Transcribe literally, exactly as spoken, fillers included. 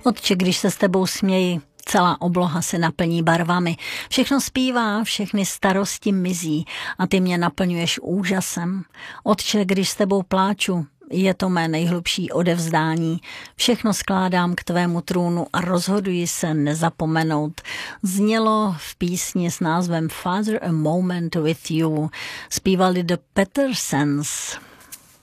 Otče, když se s tebou směji, celá obloha se naplní barvami. Všechno zpívá, všechny starosti mizí a ty mě naplňuješ úžasem. Otče, když s tebou pláču, je to mé nejhlubší odevzdání. Všechno skládám k tvému trůnu a rozhoduji se nezapomenout. Znělo v písni s názvem Father, a Moment with You. Zpívali The Petersons.